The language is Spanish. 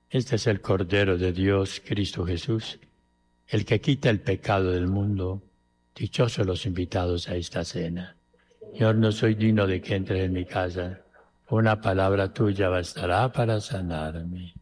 Este es el Cordero de Dios, Cristo Jesús, el que quita el pecado del mundo. Dichosos los invitados a esta cena. Señor, no soy digno de que entres en mi casa. Una palabra tuya bastará para sanarme.